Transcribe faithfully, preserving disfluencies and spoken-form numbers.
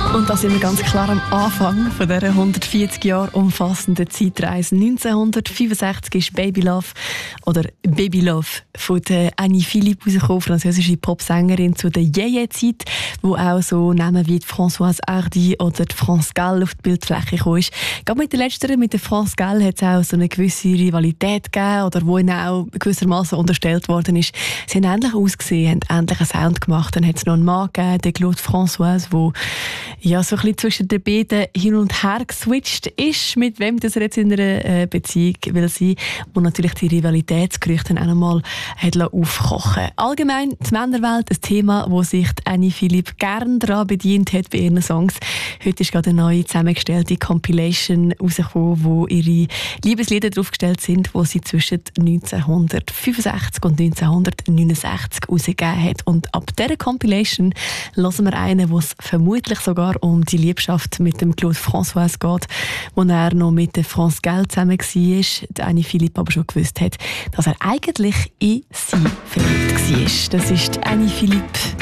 Und da sind wir ganz klar am Anfang von dieser hundertvierzig Jahre umfassenden Zeitreise. neunzehnhundertfünfundsechzig ist Baby Love oder Baby Love von der Annie Philippe rausgekommen, französische Popsängerin zu der Yeye-Zeit, wo auch so Namen wie Françoise Hardy oder France Gall auf die Bildfläche gekommen ist. Gerade mit der letzteren, mit der France Gall, hat es auch so eine gewisse Rivalität gegeben, oder wo ihnen auch gewissermaßen unterstellt worden ist. Sie haben ähnlich ausgesehen, haben ähnlich einen Sound gemacht. Dann hat es noch einen Mann gegeben, den Claude Françoise, der ja, so ein bisschen zwischen den beiden hin und her geswitcht ist, mit wem das er jetzt in einer äh, Beziehung will sein, wo natürlich die Rivalitätsgerüchte auch nochmal aufkochen. Allgemein die Männerwelt, ein Thema, wo sich Annie Philippe gern daran bedient hat bei ihren Songs. Heute ist gerade eine neue zusammengestellte Compilation rausgekommen, wo ihre Liebeslieder draufgestellt sind, wo sie zwischen neunzehnhundertfünfundsechzig und neunzehnhundertneunundsechzig rausgegeben hat. Und ab dieser Compilation hören wir einen, wo es vermutlich sogar um die Liebschaft mit dem Claude Françoise geht, wo er noch mit der France Gall zusammen war, der Annie Philippe aber schon gewusst hat, dass er eigentlich in sie verliebt war. Das ist Annie Philippe